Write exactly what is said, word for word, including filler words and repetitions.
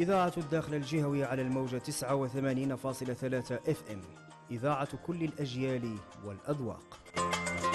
إذاعة الداخل الجهوي على الموجة تسعة وثمانين فاصلة ثلاثة اف ام، إذاعة كل الأجيال والأذواق.